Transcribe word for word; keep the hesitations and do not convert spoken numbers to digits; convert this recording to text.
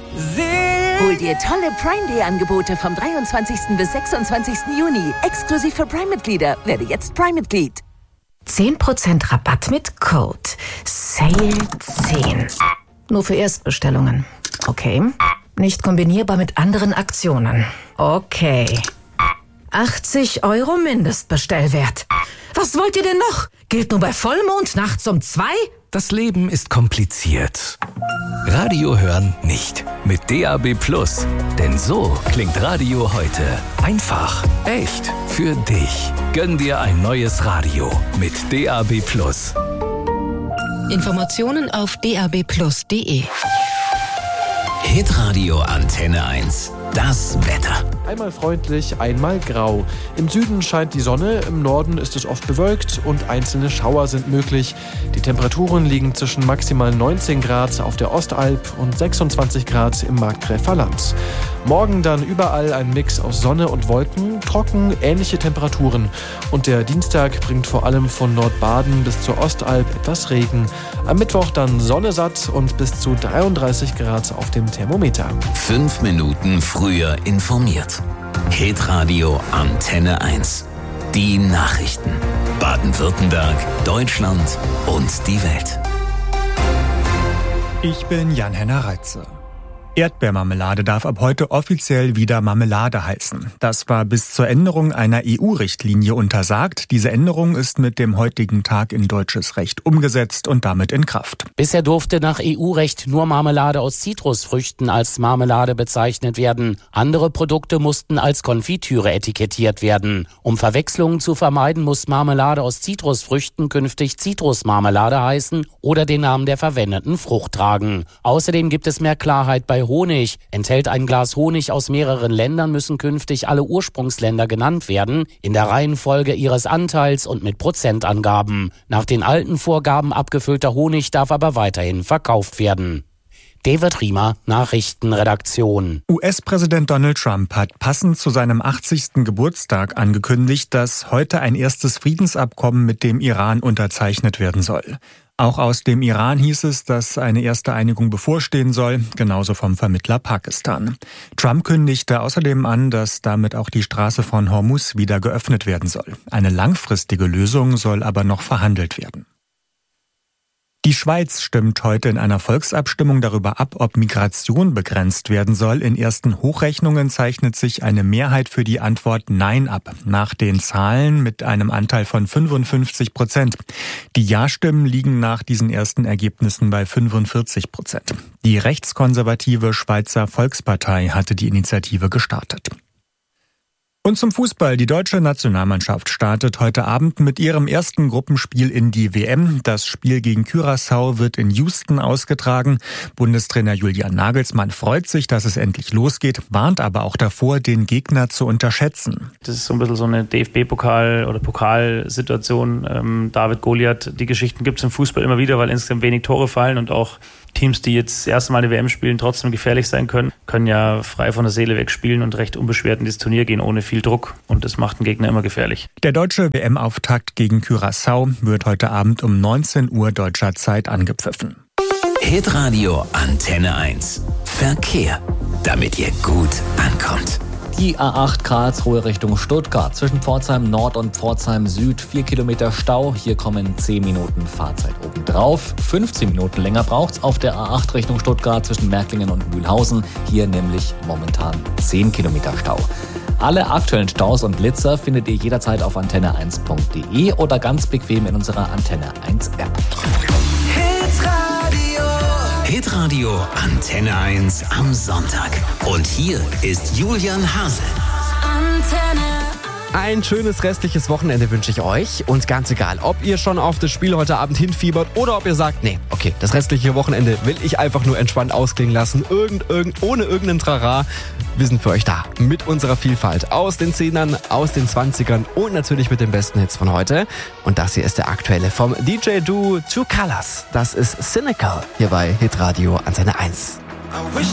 Hol dir tolle Prime-Day-Angebote vom dreiundzwanzigsten bis sechsundzwanzigsten Juni. Exklusiv für Prime-Mitglieder. Werde jetzt Prime-Mitglied. zehn Prozent Rabatt mit Code S A L E zehn. Nur für Erstbestellungen. Okay. Nicht kombinierbar mit anderen Aktionen. Okay. achtzig Euro Mindestbestellwert. Was wollt ihr denn noch? Gilt nur bei Vollmond nachts um zwei? Das Leben ist kompliziert. Radio hören nicht. Mit D A B Plus. Denn so klingt Radio heute. Einfach, echt, für dich. Gönn dir ein neues Radio mit D A B Plus. Informationen auf d a b plus punkt d e. Hitradio Antenne eins. Das Wetter. Einmal freundlich, einmal grau. Im Süden scheint die Sonne, im Norden ist es oft bewölkt und einzelne Schauer sind möglich. Die Temperaturen liegen zwischen maximal neunzehn Grad auf der Ostalb und sechsundzwanzig Grad im Markgräfer Land. Morgen dann überall ein Mix aus Sonne und Wolken, trocken, ähnliche Temperaturen. Und der Dienstag bringt vor allem von Nordbaden bis zur Ostalb etwas Regen. Am Mittwoch dann Sonne satt und bis zu dreiunddreißig Grad auf dem Thermometer. Fünf Minuten früher informiert. Hitradio Antenne eins. Die Nachrichten. Baden-Württemberg, Deutschland und die Welt. Ich bin Jan-Henner Reitze. Erdbeermarmelade darf ab heute offiziell wieder Marmelade heißen. Das war bis zur Änderung einer E U-Richtlinie untersagt. Diese Änderung ist mit dem heutigen Tag in deutsches Recht umgesetzt und damit in Kraft. Bisher durfte nach E U-Recht nur Marmelade aus Zitrusfrüchten als Marmelade bezeichnet werden. Andere Produkte mussten als Konfitüre etikettiert werden. Um Verwechslungen zu vermeiden, muss Marmelade aus Zitrusfrüchten künftig Zitrusmarmelade heißen oder den Namen der verwendeten Frucht tragen. Außerdem gibt es mehr Klarheit bei Honig. Enthält ein Glas Honig aus mehreren Ländern, müssen künftig alle Ursprungsländer genannt werden, in der Reihenfolge ihres Anteils und mit Prozentangaben. Nach den alten Vorgaben abgefüllter Honig darf aber weiterhin verkauft werden. David Riemer, Nachrichtenredaktion. U S-Präsident Donald Trump hat passend zu seinem achtzigsten Geburtstag angekündigt, dass heute ein erstes Friedensabkommen mit dem Iran unterzeichnet werden soll. Auch aus dem Iran hieß es, dass eine erste Einigung bevorstehen soll, genauso vom Vermittler Pakistan. Trump kündigte außerdem an, dass damit auch die Straße von Hormuz wieder geöffnet werden soll. Eine langfristige Lösung soll aber noch verhandelt werden. Die Schweiz stimmt heute in einer Volksabstimmung darüber ab, ob Migration begrenzt werden soll. In ersten Hochrechnungen zeichnet sich eine Mehrheit für die Antwort Nein ab. Nach den Zahlen mit einem Anteil von fünfundfünfzig Prozent. Die Ja-Stimmen liegen nach diesen ersten Ergebnissen bei fünfundvierzig Prozent. Die rechtskonservative Schweizer Volkspartei hatte die Initiative gestartet. Und zum Fußball. Die deutsche Nationalmannschaft startet heute Abend mit ihrem ersten Gruppenspiel in die W M. Das Spiel gegen Curaçao wird in Houston ausgetragen. Bundestrainer Julian Nagelsmann freut sich, dass es endlich losgeht, warnt aber auch davor, den Gegner zu unterschätzen. Das ist so ein bisschen so eine D F B-Pokal- oder Pokalsituation. Ähm, David Goliath, die Geschichten gibt es im Fußball immer wieder, weil insgesamt wenig Tore fallen und auch Teams, die jetzt das erste Mal eine W M spielen, trotzdem gefährlich sein können, können ja frei von der Seele weg spielen und recht unbeschwert in dieses Turnier gehen, ohne viel Druck. Und das macht den Gegner immer gefährlich. Der deutsche W M-Auftakt gegen Curaçao wird heute Abend um neunzehn Uhr deutscher Zeit angepfiffen. Hitradio Antenne eins. Verkehr, damit ihr gut ankommt. Die A acht Karlsruhe Richtung Stuttgart. Zwischen Pforzheim Nord und Pforzheim Süd vier Kilometer Stau. Hier kommen zehn Minuten Fahrzeit obendrauf. fünfzehn Minuten länger braucht's auf der A acht Richtung Stuttgart zwischen Märklingen und Mühlhausen. Hier nämlich momentan zehn Kilometer Stau. Alle aktuellen Staus und Blitzer findet ihr jederzeit auf antenne eins punkt d e oder ganz bequem in unserer Antenne eins App. Hitradio Antenne eins am Sonntag. Und hier ist Julian Hase. Antenne. Ein schönes restliches Wochenende wünsche ich euch. Und ganz egal, ob ihr schon auf das Spiel heute Abend hinfiebert oder ob ihr sagt, nee, okay, das restliche Wochenende will ich einfach nur entspannt ausklingen lassen, irgend, irgend, ohne irgendeinen Trara. Wir sind für euch da mit unserer Vielfalt aus den Zehnern, aus den Zwanzigern und natürlich mit den besten Hits von heute. Und das hier ist der aktuelle vom D J-Duo Two Colors. Das ist Cynical hier bei Hitradio Antenne eins.